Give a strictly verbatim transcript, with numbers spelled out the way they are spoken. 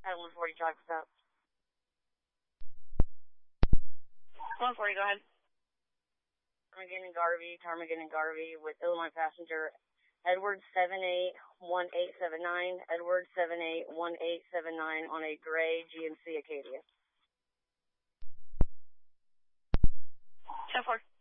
At one forty, talk us out. one forty, go ahead. Tarmageddon and Garvey, Tarmageddon and Garvey with Illinois passenger Edward seven eight one eight seven nine, Edward seven eight one eight seven nine on a gray G M C Acadia. ten four.